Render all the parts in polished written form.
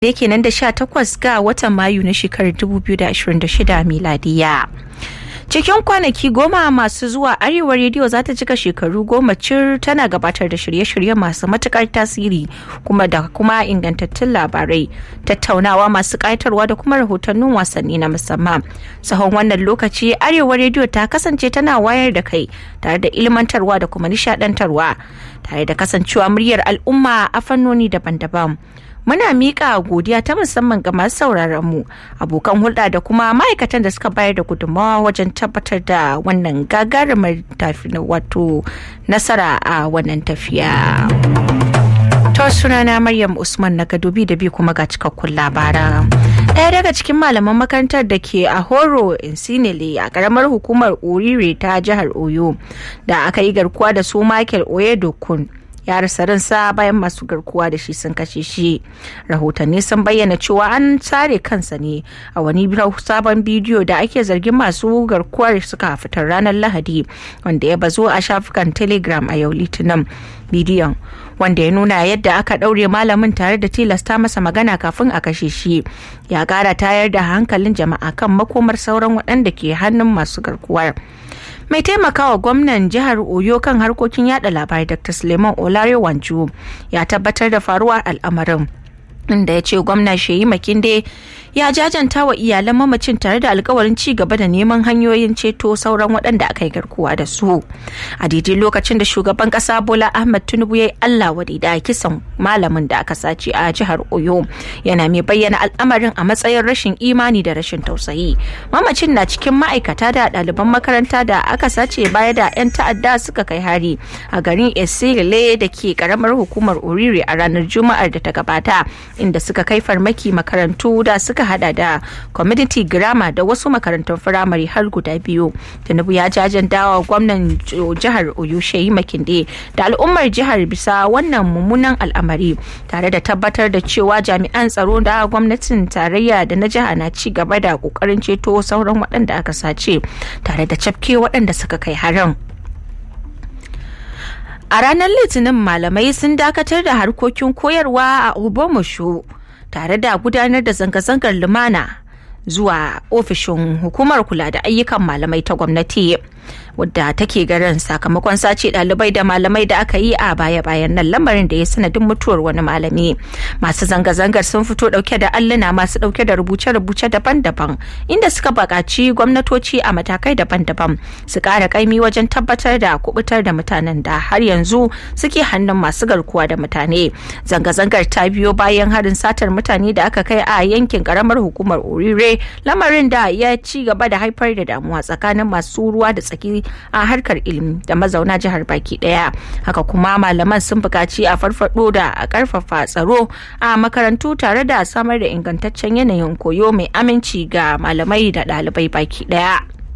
yake nan da 18 ga watan Mayu na shekarar 2026 miladiya. Cikin kwanaki 10 masu zuwa, Arewa Rediyo za ta cika shekaru 10 cir tana gabatar da shirye-shirye masu matukar tasiri kuma ingantattun labarai, tattaunawa masu ƙayatarwa da kuma rahotannin wasanni na musamman. Tsawon wannan lokaci, Arewa Rediyo ta kasance tana wayar da kai tare da ilmantarwa da kuma nishadantarwa, tare da kasancewa muryar al'umma a fannoni daban-daban. Muna miƙa godiya ta musamman ga masu sauraron mu, abokan hulɗa da kuma ma'aikatan da suka bayar da gudunmawa wajen tabbatar da wannan gagarumar nasara a wannan tafiya. To sunana Maryam Usman na Gadobi da bi kuma ga cikakkun labara. Ɗaya daga cikin malaman makarantar da ke a Horo Insinele a ƙaramar hukumar Orire ta jihar Oyo da aka yi garkuwa da su Michael Oyedokun ya rasa ransa bayan masu garkuwa da shi sun kashe shi. Rahotanni sun bayyana cewa an tsare kansa ne a wani sabon bidiyo da ake zargin masu garkuwar suka fitar ranar Lahadi, wanda ya bazo a shafukan Telegram a yau Litinin. Bidiyon, wanda ya nuna yadda aka ɗaure malamin tare da tilasta masa magana kafin a kashe shi, ya ƙara tayar da hankalin jama'a kan makomar sauran waɗanda ke hannun masu garkuwar. Mai taimakawa gwamnan jihar Oyo kan harkokin yada labarai Dr. Suleiman Olarewanju ya tabbatar da faruwar al'amarin, inda ya ce gwamna Sheyi Makinde ya jajanta wa iyalan mamacin tare da alkawarin ci gaba da neman hanyoyin ceto sauran waɗanda aka yi garkuwa da su. A daidai lokacin da shugaban ƙasa Bola Ahmed Tinubu ya yi Allah wadai da kisan malamin da aka sace a jihar Oyo, yana mai bayyana al'amarin a matsayin rashin imani da rashin tausayi. Mamacin na cikin ma'aikata da ɗaliban makaranta da aka sace baya da 'yan ta'adda suka kai hari a garin Esirile da ke ƙaramar hukumar Orire a ranar Juma'ar da ta gabata, inda suka kai farmaki makarantu da suka hada da community grammar da wasu makarantun firamare har guda 2. Tinubu ya jajantawa gwamnan jihar Oyo Sheyi Makinde da al'ummar jihar bisa wannan mummunan al'amari, tare da tabbatar da cewa jami'an tsaro da gwamnatin tarayya da na jiha na ci gaba da kokarin ceto sauran waɗanda aka sace tare da cafke waɗanda suka kai harin. A ranar Litinin, malamai sun dakatar da harkokin koyarwa a Obomushu tare da gudanar da zanga-zangar lumana zuwa ofishin hukumar kula da ayyukan malamai ta gwamnati, wadda take garin sakamakon sace ɗalibai da malamai da aka yi a baya-bayan nan, lamarin da ya sanadin mutuwar wani malami. Masu zanga-zangar sun fito ɗauke da alluna masu ɗauke da rubuce-rubuce daban-daban, inda suka buƙaci gwamnatoci a matakai daban-daban su ƙara ƙaimi wajen tabbatar da kubutar da mutanen da har yanzu suke hannun masu garkuwa da mutane. Zanga-zangar ta biyo bayan harin satar mutane da aka kai a yankin ƙaramar hukumar Orire, lamarin da ya ci gaba da haifar da damuwa tsakanin masu ruwa da tsaki a harkar ilimi da mazauna jihar baki daya. Haka kuma malaman sun buƙaci a farfado da a ƙarfafa tsaro a makarantu tare da samar da ingantaccen yanayin koyo mai aminci ga malamai da ɗalibai baki daya.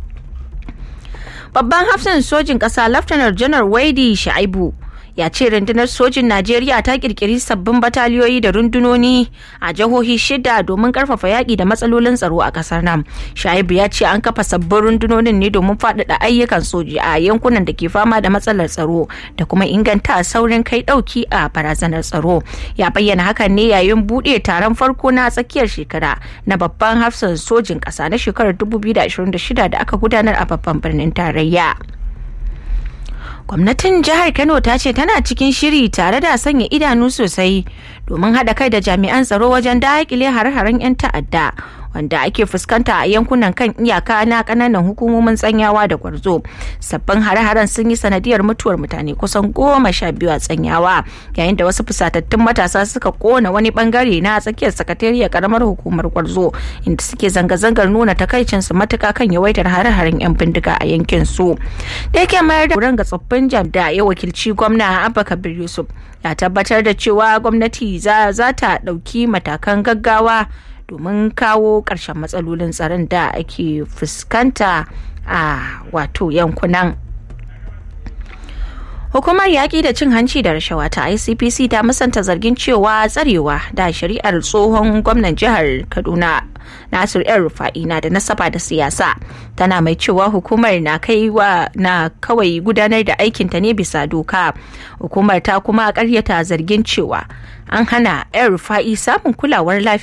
Babban hafsan sojin ƙasa Laftanar Janar Waidi Shaibu ya ce rundunar sojin Najeriya ta kirkiri sabbin bataliyoyi da rundunoni a jihohi 6 domin karfafa yaƙi da matsalolin tsaro a ƙasar nan. Shaibu ya ce an kafa sabbin rundunonin ne domin faɗaɗa ayyukan soji a yankunan da ke fama da matsalar tsaro da kuma inganta saurin kai ɗauki a barazanar tsaro. Ya bayyana hakan ne yayin buɗe taron farko na tsakiyar shekara na babban hafsan sojin ƙasa na shekarar 2026 da aka gudanar a babban birnin tarayya. Gwamnatin jihar Kano ta ce tana cikin shiri tare da sanya idanu sosai domin haɗa kai da jami'an tsaro wajen daƙile hare-haren 'yan ta'adda wanda ake fuskanta a yankunan kan iyaka na ƙananan hukumomin Tsanyawa da Gwarzo. Sabbin hare-haren sun yi sanadiyar mutuwar mutane kusan 12 a Tsanyawa, yayin da wasu fusatattun matasa suka kona wani bangare na tsakiyar sakatariyar karamar hukumar Gwarzo, inda suke zanga-zangar nuna takaicinsu matuka kan yawaitar hare-haren 'yan bindiga a yankin su. Da yake mayar da ga tsoffin da ya wakilci gwamna Abba Kabir Yusuf, ya tabbatar da cewa gwamnati za ta ɗauki matakan gaggawa domin kawo ƙarshen matsalolin tsaron da ake fuskanta a yankunan. Hukumar yaƙi da cin hanci da rashawa ta ICPC ta musanta zargin cewa tsarewa da shari'ar tsohon gwamnan jihar Kaduna Nasir El-Rufai na da nasaba da siyasa. Tana mai cewa hukumar na kawai gudanar da aikinta ne bisa doka. Hukumar ta kuma karyata zargin cewa an hana El-Rufai samun kulawar lafiya